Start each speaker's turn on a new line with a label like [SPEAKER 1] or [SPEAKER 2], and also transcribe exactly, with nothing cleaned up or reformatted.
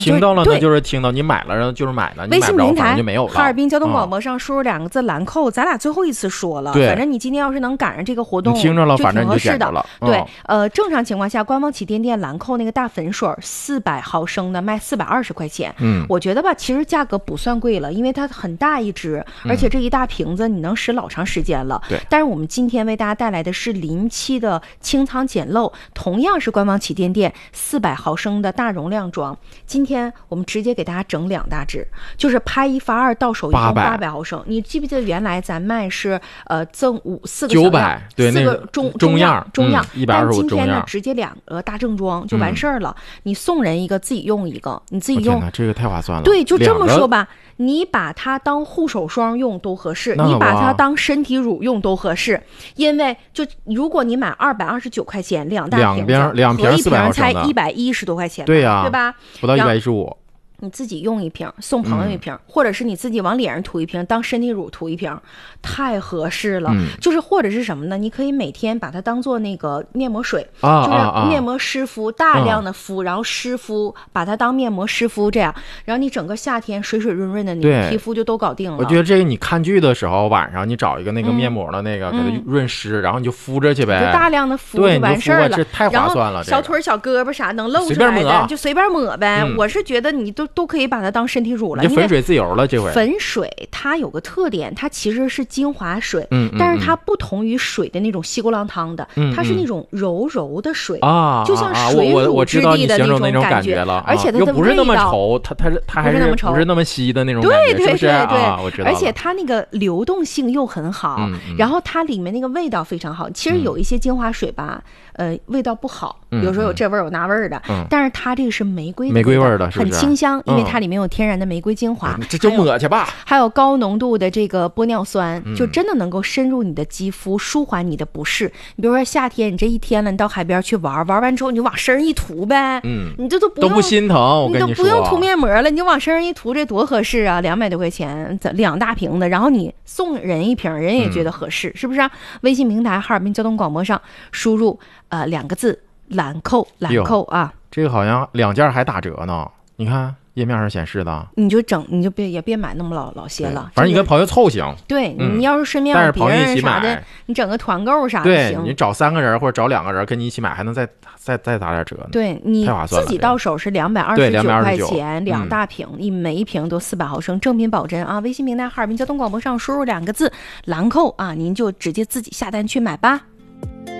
[SPEAKER 1] 听到了呢，就是听到，你买了就是买了，你买不着反正就没有了。
[SPEAKER 2] 哈尔滨交通广播上输入两个字兰蔻，咱俩最后一次说了，反正你今天要是能赶上这个活动，
[SPEAKER 1] 你听着了，
[SPEAKER 2] 就
[SPEAKER 1] 反正你就捡着
[SPEAKER 2] 了。
[SPEAKER 1] 嗯、
[SPEAKER 2] 对，呃，正常情况下，官方旗舰店兰蔻那个大粉水四百毫升的卖四百二十块钱，
[SPEAKER 1] 嗯，
[SPEAKER 2] 我觉得吧，其实价格不算贵了，因为它很大一支，而且这一大瓶子你能使老长时间了。
[SPEAKER 1] 对、嗯，
[SPEAKER 2] 但是我们今天为大家带来的是临期的清仓简漏，同样是官方旗舰店四百毫升的大容量装，今天我们直接给大家整两大支，就是拍一发二，到手一共八百毫升。你记不记得原来咱卖是呃赠五四个小样，
[SPEAKER 1] 对，
[SPEAKER 2] 四个中
[SPEAKER 1] 中
[SPEAKER 2] 样中样，
[SPEAKER 1] 一百二十五
[SPEAKER 2] 但今天呢
[SPEAKER 1] 中样，
[SPEAKER 2] 直接两个大正装就完事儿了、嗯。你送人一个，自己用一个，你自己用，
[SPEAKER 1] 这个太划算了。
[SPEAKER 2] 对，就这么说吧，你把它当护手霜用都合适，你把它当身体乳用都合适。因为就如果你买二百二十九块钱两大瓶子，
[SPEAKER 1] 两瓶
[SPEAKER 2] 一瓶才一百一十多块钱，
[SPEAKER 1] 对呀、啊，
[SPEAKER 2] 对吧？
[SPEAKER 1] 不到一百一十五。
[SPEAKER 2] 你自己用一瓶，送朋友一瓶、嗯，或者是你自己往脸上涂一瓶，当身体乳涂一瓶，太合适了。
[SPEAKER 1] 嗯、
[SPEAKER 2] 就是或者是什么呢？你可以每天把它当做那个面膜水，
[SPEAKER 1] 啊、
[SPEAKER 2] 就是面膜湿敷，
[SPEAKER 1] 啊、
[SPEAKER 2] 大量的敷，然后湿敷，把它当面膜湿敷，这样，然后你整个夏天水水润润的，你皮肤就都搞定了。
[SPEAKER 1] 我觉得这个你看剧的时候，晚上你找一个那个面膜的那个、嗯、给它润湿、嗯，然后你就敷着去呗，
[SPEAKER 2] 就大量的敷就完事儿了。
[SPEAKER 1] 这太划算了。
[SPEAKER 2] 小腿小胳膊啥能露出来的就随便抹呗、嗯。我是觉得你都都可以把它当身体乳了，
[SPEAKER 1] 你粉水自由了。这回
[SPEAKER 2] 粉水它有个特点，它其实是精华水，
[SPEAKER 1] 嗯嗯嗯，
[SPEAKER 2] 但是它不同于水的那种稀咕啷汤的，
[SPEAKER 1] 嗯嗯，
[SPEAKER 2] 它是那种柔柔的水
[SPEAKER 1] 啊，
[SPEAKER 2] 就像水乳之地的
[SPEAKER 1] 那
[SPEAKER 2] 种
[SPEAKER 1] 感觉了。
[SPEAKER 2] 而且它的
[SPEAKER 1] 又不是那么稠，它它它还是不是那么稀的那种感觉，
[SPEAKER 2] 对对对对，
[SPEAKER 1] 啊、我知道。
[SPEAKER 2] 而且它那个流动性又很好，
[SPEAKER 1] 嗯嗯，
[SPEAKER 2] 然后它里面那个味道非常好。其实有一些精华水吧，嗯、呃，味道不好，
[SPEAKER 1] 嗯、
[SPEAKER 2] 有时候有这味儿有那味儿的，
[SPEAKER 1] 嗯，
[SPEAKER 2] 但是它这个是玫瑰
[SPEAKER 1] 玫瑰味的，
[SPEAKER 2] 很清香，因为它里面有天然的玫瑰精华。
[SPEAKER 1] 嗯、这就抹去吧。
[SPEAKER 2] 还有高浓度的这个玻尿酸、
[SPEAKER 1] 嗯，
[SPEAKER 2] 就真的能够深入你的肌肤，舒缓你的不适。你比如说夏天，你这一天了，你到海边去玩，玩完之后你就往身上一涂呗，
[SPEAKER 1] 嗯，
[SPEAKER 2] 你这都不用
[SPEAKER 1] 都不心疼，我跟
[SPEAKER 2] 你说，你都不用涂面膜了，你就往身上一涂，这多合适啊！两百多块钱，两大瓶的，然后你送人一瓶，人也觉得合适，嗯、是不是啊？微信平台哈尔滨交通广播上输入呃两个字兰蔻，兰蔻啊，
[SPEAKER 1] 这个好像两件还打折呢，你看。页面上显示的，
[SPEAKER 2] 你就整，你就别也别买那么老老些了。
[SPEAKER 1] 反正你跟朋友凑行。
[SPEAKER 2] 对、
[SPEAKER 1] 嗯、
[SPEAKER 2] 你要是顺便
[SPEAKER 1] 带着
[SPEAKER 2] 别人啥的，你整个团购啥的行。
[SPEAKER 1] 对，你找三个人或者找两个人跟你一起买，还能再再再打点折呢。
[SPEAKER 2] 对，你自己到手是两百二十九块钱，两大瓶，一、嗯、每一瓶都四百毫升，正品保真啊！微信平台哈尔滨交通广播上输入两个字兰蔻啊，您就直接自己下单去买吧。